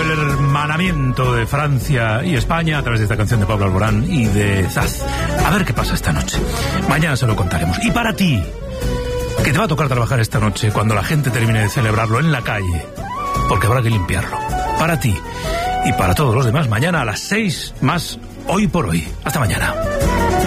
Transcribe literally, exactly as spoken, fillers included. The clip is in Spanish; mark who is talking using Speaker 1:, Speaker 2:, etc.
Speaker 1: del hermanamiento de Francia y España a través de esta canción de Pablo Alborán y de Zaz. A ver qué pasa esta noche. Mañana se lo contaremos. Y para ti, que te va a tocar trabajar esta noche cuando la gente termine de celebrarlo en la calle, porque habrá que limpiarlo. Para ti y para todos los demás, mañana a las seis más Hoy por Hoy. Hasta mañana.